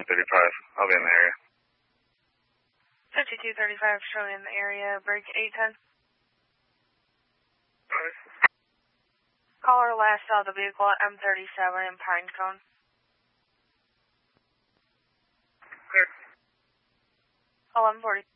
I'll be in the area. 5235 showing in the area, break 810. Caller last saw the vehicle at M37 in Pinecone. Clear. 1140.